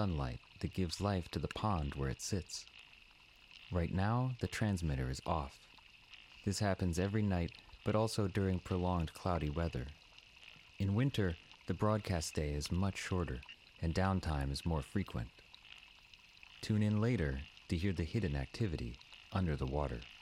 sunlight that gives life to the pond where it sits. Right now, the transmitter is off. This happens every night, but also during prolonged cloudy weather. In winter, the broadcast day is much shorter, and downtime is more frequent. Tune in later to hear the hidden activity under the water.